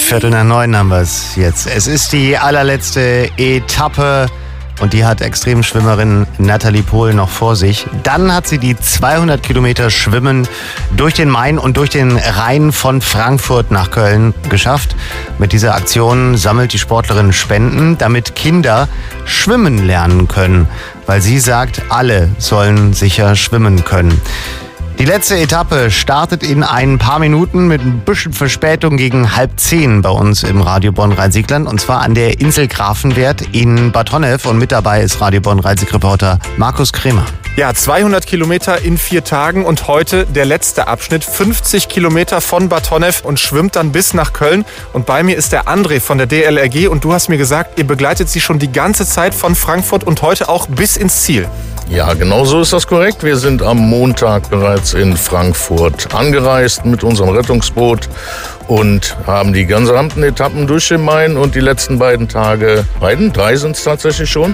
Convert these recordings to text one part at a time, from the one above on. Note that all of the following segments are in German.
8:45 haben wir es jetzt. Es ist die allerletzte Etappe und die hat Extremschwimmerin Natalie Pohl noch vor sich. Dann hat sie die 200 Kilometer Schwimmen durch den Main und durch den Rhein von Frankfurt nach Köln geschafft. Mit dieser Aktion sammelt die Sportlerin Spenden, damit Kinder schwimmen lernen können. Weil sie sagt, alle sollen sicher schwimmen können. Die letzte Etappe startet in ein paar Minuten mit ein bisschen Verspätung gegen 9:30 bei uns im Radio Bonn-Rhein-Sieg-Land. Und zwar an der Insel Grafenwert in Bad Honnef. Und mit dabei ist Radio Bonn-Rhein-Sieg-Reporter Markus Kremer. Ja, 200 Kilometer in 4 Tagen und heute der letzte Abschnitt. 50 Kilometer von Bad Honnef und schwimmt dann bis nach Köln. Und bei mir ist der André von der DLRG. Und du hast mir gesagt, ihr begleitet sie schon die ganze Zeit von Frankfurt und heute auch bis ins Ziel. Ja, genau so ist das korrekt. Wir sind am Montag bereits in Frankfurt angereist mit unserem Rettungsboot und haben die gesamten Etappen durch den Main und die letzten beiden Tage, 3 sind es tatsächlich schon,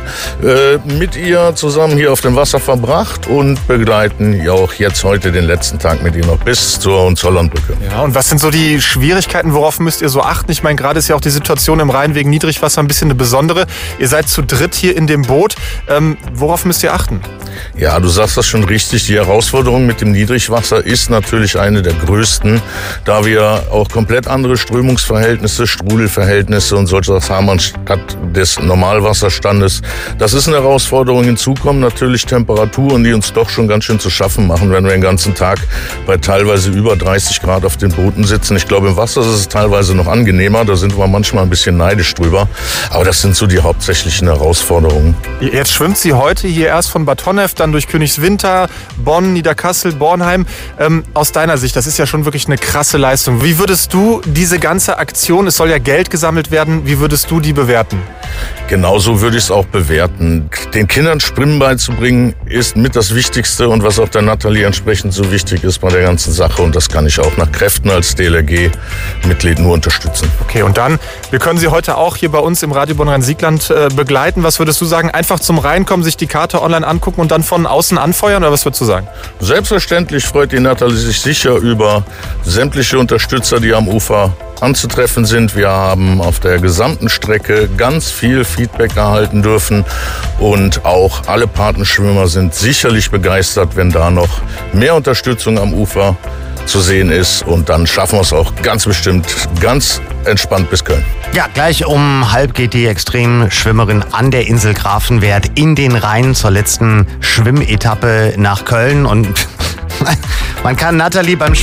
mit ihr zusammen hier auf dem Wasser verbracht und begleiten ja auch jetzt heute den letzten Tag mit ihr noch bis zur Hohenzollernbrücke. Ja, und was sind so die Schwierigkeiten, worauf müsst ihr so achten? Ich meine, gerade ist ja auch die Situation im Rhein wegen Niedrigwasser ein bisschen eine besondere. Ihr seid zu dritt hier in dem Boot. Worauf müsst ihr achten? Ja, du sagst das schon richtig. Die Herausforderung mit dem Niedrigwasser ist natürlich eine der größten, da wir auch komplett andere Strömungsverhältnisse, Strudelverhältnisse und solche Sachen haben anstatt des Normalwasserstandes. Das ist eine Herausforderung. Hinzu kommen natürlich Temperaturen, die uns doch schon ganz schön zu schaffen machen, wenn wir den ganzen Tag bei teilweise über 30 Grad auf den Booten sitzen. Ich glaube, im Wasser ist es teilweise noch angenehmer. Da sind wir manchmal ein bisschen neidisch drüber. Aber das sind so die hauptsächlichen Herausforderungen. Jetzt schwimmt sie heute hier erst von Bad Honnef, dann durch Königswinter, Bonn, Niederkassel, Bornheim. Aus deiner Sicht, das ist ja schon wirklich eine krasse Leistung. Wie würdest du diese ganze Aktion, es soll ja Geld gesammelt werden, wie würdest du die bewerten? Genauso würde ich es auch bewerten. Den Kindern Schwimmen beizubringen, ist mit das Wichtigste und was auch der Natalie entsprechend so wichtig ist bei der ganzen Sache. Und das kann ich auch nach Kräften als DLRG-Mitglied nur unterstützen. Okay, und dann, wir können Sie heute auch hier bei uns im Radio Bonn-Rhein-Sieg-Land begleiten. Was würdest du sagen? Einfach zum Reinkommen, sich die Karte online angucken und dann von außen anfeuern, oder was würdest du sagen? Selbstverständlich freut die Natalie sich sicher über sämtliche Unterstützer, die am Ufer anzutreffen sind. Wir haben auf der gesamten Strecke ganz viel Feedback erhalten dürfen und auch alle Patenschwimmer sind sicherlich begeistert, wenn da noch mehr Unterstützung am Ufer zu sehen ist, und dann schaffen wir es auch ganz bestimmt ganz entspannt bis Köln. Ja, gleich um 12:30 geht die Extremschwimmerin an der Insel Grafenwert in den Rhein zur letzten Schwimmetappe nach Köln und man kann Natalie beim